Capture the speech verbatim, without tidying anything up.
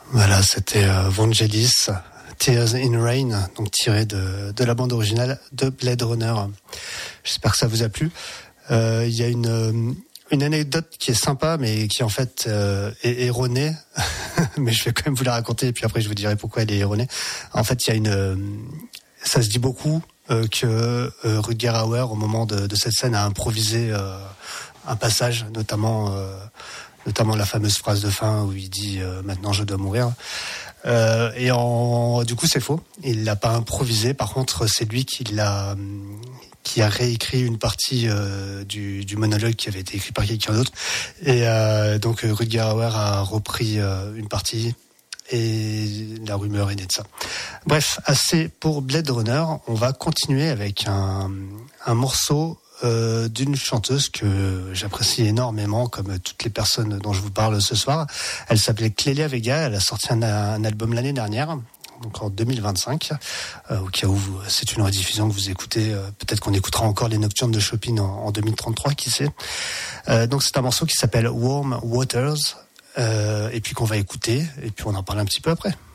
Voilà, c'était euh, Vangelis, Tears in Rain, donc tiré de, de la bande originale de Blade Runner. J'espère que ça vous a plu. Euh, il y a une, une anecdote qui est sympa, mais qui en fait euh, est erronée. Mais je vais quand même vous la raconter, et puis après je vous dirai pourquoi elle est erronée. En fait, il y a une... Ça se dit beaucoup euh, que euh, Rutger Hauer, au moment de, de cette scène, a improvisé euh, un passage, notamment... Euh, notamment la fameuse phrase de fin où il dit euh, « Maintenant je dois mourir ». Euh, et en, du coup, c'est faux. Il l'a pas improvisé. Par contre, c'est lui qui l'a, qui a réécrit une partie euh, du, du monologue qui avait été écrit par quelqu'un d'autre. Et euh, donc, Rutger Hauer a repris euh, une partie. Et la rumeur est née de ça. Bref, assez pour Blade Runner. On va continuer avec un, un morceau Euh, d'une chanteuse que j'apprécie énormément, comme toutes les personnes dont je vous parle ce soir. Elle s'appelait Clélia Vega. Elle a sorti un, un album l'année dernière, donc en deux mille vingt-cinq. Euh, au cas où vous, c'est une rediffusion que vous écoutez, euh, peut-être qu'on écoutera encore les Nocturnes de Chopin en, en deux mille trente-trois, qui sait. Euh, donc c'est un morceau qui s'appelle Warm Waters, euh, et puis qu'on va écouter, et puis on en parle un petit peu après.